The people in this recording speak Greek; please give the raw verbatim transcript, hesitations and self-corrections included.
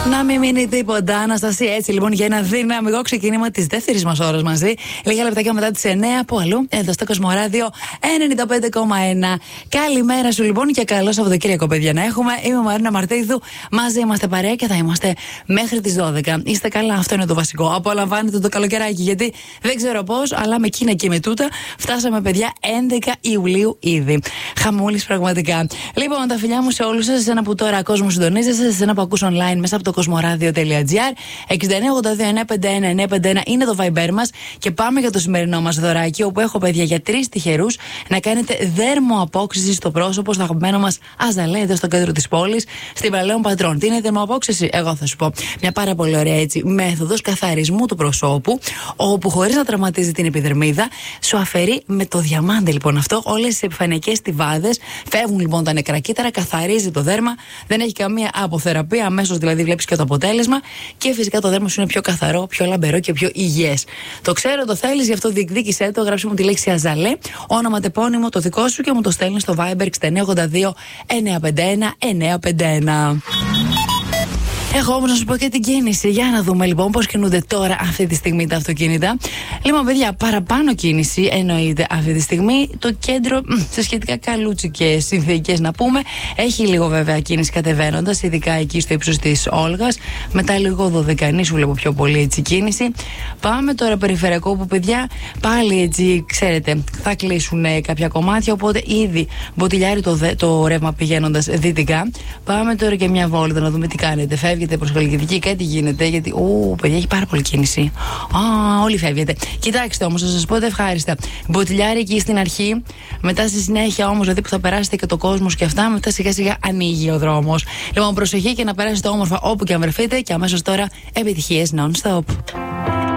Να μην μείνει τίποτα, Αναστασία. Έτσι λοιπόν, για ένα δυναμικό ξεκίνημα τη δεύτερη μα ώρα μαζί. Λίγα λεπτάκια μετά τι εννιά από αλλού, εδώ στο Κοσμοράδιο ενενήντα πέντε κόμμα ένα. Καλημέρα σου λοιπόν και καλό Σαββατοκύριακο, παιδιά, να έχουμε. Είμαι η Μαρίνα Μαρτίδου. Μαζί είμαστε παρέα και θα είμαστε μέχρι τι δώδεκα. Είστε καλά, αυτό είναι το βασικό. Απολαμβάνετε το καλοκαιράκι, γιατί δεν ξέρω πώ, αλλά με εκείνα και με τούτα φτάσαμε, παιδιά, έντεκα Ιουλίου ήδη. Χαμούλη πραγματικά. Λοιπόν, τα φιλιά μου σε όλου σα, εσένα που τώρα κόσμο συντονίζεσαι, εσένα που ακούς online μέσα από το κοσμοράδιο τελεία τζι άρ. εξήντα εννιά ογδόντα δύο εννιακόσια πενήντα ένα εννιακόσια πενήντα ένα είναι το Viber μας και πάμε για το σημερινό μας δωράκι, όπου έχω, παιδιά, για τρεις τυχερούς να κάνετε δέρμο απόξυση στο πρόσωπο, στο αγαπημένο μας Αζαλέ, εδώ στο κέντρο της πόλης, στην Παλαιών Πατρών. Τι είναι δέρμο απόξυση? Εγώ θα σου πω. Μια πάρα πολύ ωραία έτσι μέθοδος καθαρισμού του προσώπου, όπου χωρίς να τραυματίζει την επιδερμίδα, σου αφαιρεί με το διαμάντι λοιπόν αυτό όλες τις επιφανειακές στιβάδες. Φεύγουν λοιπόν τα νεκρά κύτταρα, καθαρίζει το δέρμα, δεν έχει καμία αποθεραπεία, αμέσως δηλαδή βλέπεις και το αποτέλεσμα, και φυσικά το δέρμα σου είναι πιο καθαρό, πιο λαμπερό και πιο υγιές. Το ξέρω, το θέλεις, γι' αυτό διεκδίκησέ το. Γράψε μου τη λέξη Αζαλέ, όνομα, τεπώνυμο, το δικό σου, και μου το στέλνεις στο Viber εξήντα εννιά ογδόντα δύο εννιακόσια πενήντα ένα εννιακόσια πενήντα ένα. Έχω όμως να σου πω και την κίνηση. Για να δούμε λοιπόν πώς κινούνται τώρα αυτή τη στιγμή τα αυτοκίνητα. Λοιπόν, παιδιά, παραπάνω κίνηση εννοείται αυτή τη στιγμή. Το κέντρο σε σχετικά καλούτσικες συνθήκες, να πούμε. Έχει λίγο βέβαια κίνηση κατεβαίνοντας, ειδικά εκεί στο ύψος της Όλγας. Μετά λίγο Δωδεκανή σου βλέπω πιο πολύ έτσι κίνηση. Πάμε τώρα περιφερειακό, που, παιδιά, πάλι έτσι ξέρετε θα κλείσουν κάποια κομμάτια. Οπότε ήδη μποτιλιάρει το, το ρεύμα πηγαίνοντας δυτικά. Πάμε τώρα και μια βόλτα να δούμε τι κάνετε. Φεύγει προς Χαλκιδική, κάτι γίνεται, γιατί ου, παιδιά, έχει πάρα πολύ κίνηση. Α, όλοι φεύγετε. Κοιτάξτε όμως, θα σας πω τα ευχάριστα. Μποτιλιάρι εκεί στην αρχή, μετά στη συνέχεια όμως, δηλαδή που θα περάσετε και το κόσμος και αυτά, μετά σιγά σιγά ανοίγει ο δρόμος. Λοιπόν, προσοχή και να περάσετε όμορφα όπου και αν βρεθείτε, και αμέσως τώρα επιτυχίες non-stop.